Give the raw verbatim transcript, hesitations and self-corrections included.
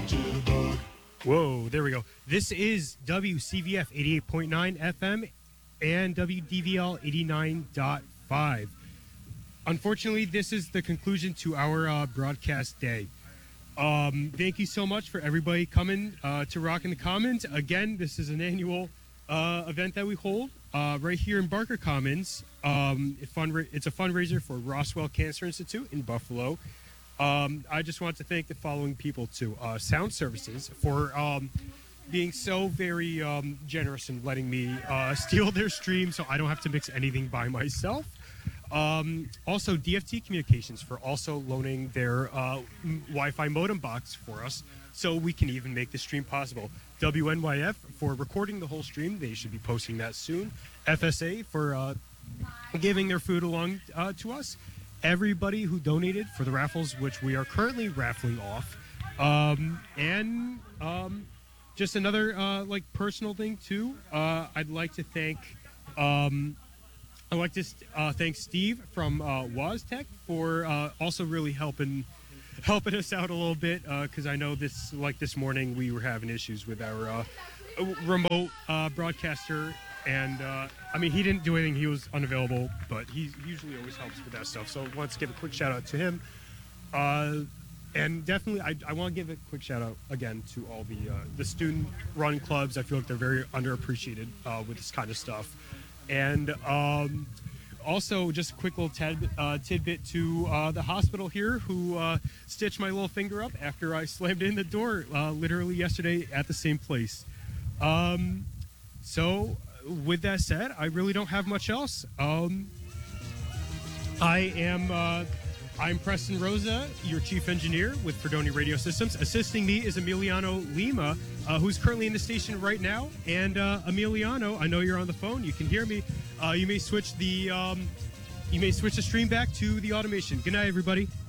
Whoa, there we go. This is W C V F eighty-eight point nine F M and W D V L eighty-nine point five. Unfortunately, this is the conclusion to our uh, broadcast day. Um, thank you so much for everybody coming uh, to Rock in the Commons. Again, this is an annual uh, event that we hold uh, right here in Barker Commons. Um, it fund- it's a fundraiser for Roswell Cancer Institute in Buffalo. Um, I just want to thank the following people too. Uh, Sound Services for um, being so very um, generous in letting me uh, steal their stream so I don't have to mix anything by myself. Um, also, D F T Communications for also loaning their uh, m- Wi-Fi modem box for us so we can even make the stream possible. W N Y F for recording the whole stream. They should be posting that soon. F S A for uh, giving their food along uh, to us. Everybody who donated for the raffles, which we are currently raffling off. Um, and um, just another uh, like personal thing too. Uh, I'd like to thank um, I'd like to uh, thank Steve from uh, WazTech for uh, also really helping helping us out a little bit because uh, I know this like this morning we were having issues with our uh, remote uh, broadcaster. And, uh, I mean, he didn't do anything. He was unavailable, but he usually always helps with that stuff. So I want to give a quick shout-out to him. Uh, and definitely, I, I want to give a quick shout-out, again, to all the uh, the student-run clubs. I feel like they're very underappreciated uh, with this kind of stuff. And um, also, just a quick little tad, uh, tidbit to uh, the hospital here who uh, stitched my little finger up after I slammed in the door uh, literally yesterday at the same place. Um, so... With that said, I really don't have much else. Um, I am uh, I'm Preston Rosa, your chief engineer with Fredoni Radio Systems. Assisting me is Emiliano Lima, uh, who's currently in the station right now. And uh, Emiliano, I know you're on the phone. You can hear me. Uh, you may switch the um, you may switch the stream back to the automation. Good night, everybody.